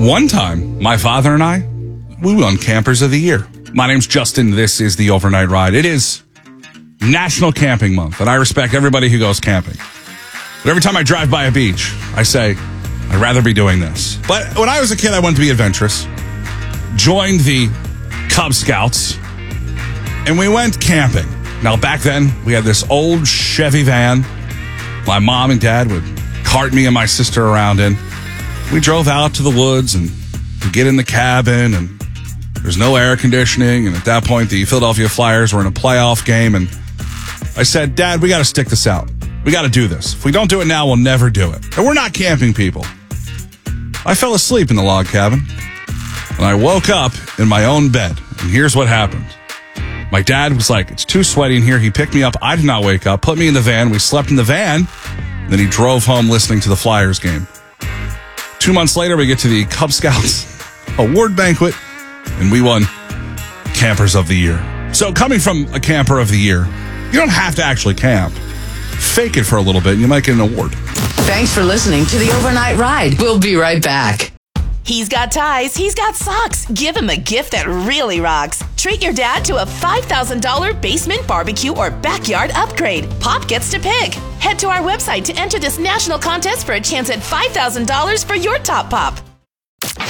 One time, my father and I, we won Campers of the Year. My name's Justin. This is the Overnight Ride. It is National Camping Month, and I respect everybody who goes camping. But every time I drive by a beach, I say, I'd rather be doing this. But when I was a kid, I wanted to be adventurous. Joined the Cub Scouts, and we went camping. Now, back then, we had this old Chevy van my mom and dad would cart me and my sister around in. We drove out to the woods and we'd get in the cabin, and there's no air conditioning. And at that point, the Philadelphia Flyers were in a playoff game. And I said, Dad, we got to stick this out. We got to do this. If we don't do it now, we'll never do it. And we're not camping people. I fell asleep in the log cabin, and I woke up in my own bed. And here's what happened. My dad was like, it's too sweaty in here. He picked me up. I did not wake up, put me in the van. We slept in the van. Then he drove home listening to the Flyers game. 2 months later, we get to the Cub Scouts award banquet, and we won Campers of the Year. So coming from a Camper of the Year, you don't have to actually camp. Fake it for a little bit, and you might get an award. Thanks for listening to the Overnight Ride. We'll be right back. He's got ties, he's got socks. Give him a gift that really rocks. Treat your dad to a $5,000 basement barbecue or backyard upgrade. Pop gets to pick. Head to our website to enter this national contest for a chance at $5,000 for your top pop.